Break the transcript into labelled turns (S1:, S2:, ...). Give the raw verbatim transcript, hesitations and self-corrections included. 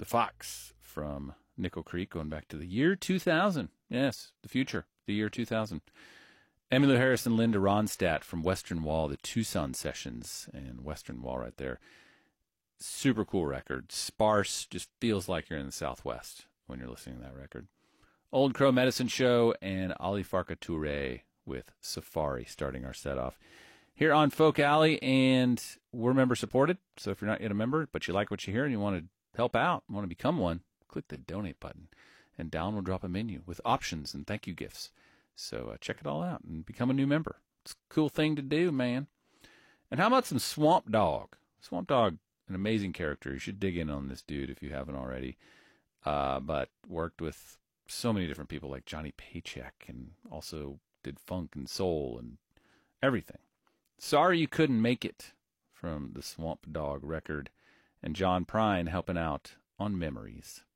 S1: The Fox from Nickel Creek, going back to the year two thousand. Yes, the future, the year two thousand. Emmylou Harris and Linda Ronstadt from Western Wall, the Tucson Sessions, and Western Wall right there. Super cool record. Sparse, just feels like you're in the Southwest when you're listening to that record. Old Crow Medicine Show and Ali Farka Touré with Safari starting our set off here on Folk Alley, and we're member supported. So if you're not yet a member, but you like what you hear and you want to help out, want to become one, click the donate button, and down will drop a menu with options and thank you gifts. So uh, check it all out and become a new member. It's a cool thing to do, man. And how about some Swamp Dogg? Swamp Dogg, an amazing character. You should dig in on this dude if you haven't already. Uh, but worked with so many different people like Johnny Paycheck, and also did funk and soul and everything. Sorry You Couldn't Make It from the Swamp Dogg record, and John Prine helping out on Memories.